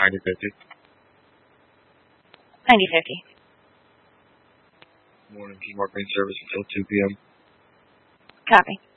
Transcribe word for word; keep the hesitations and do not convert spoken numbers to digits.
ninety fifty. ninety fifty. Morning, Key Marketing Service until two P M Copy.